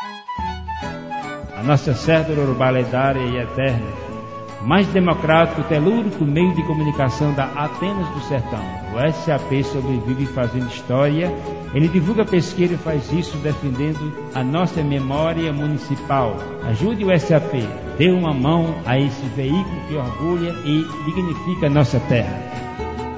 A nossa cédula urbana lendária e eterna, mais democrático e telúrico meio de comunicação da Atenas do Sertão. O SAP sobrevive fazendo história. Ele divulga pesquisa e faz isso defendendo a nossa memória municipal. Ajude o SAP, dê uma mão a esse veículo que orgulha e dignifica a nossa terra.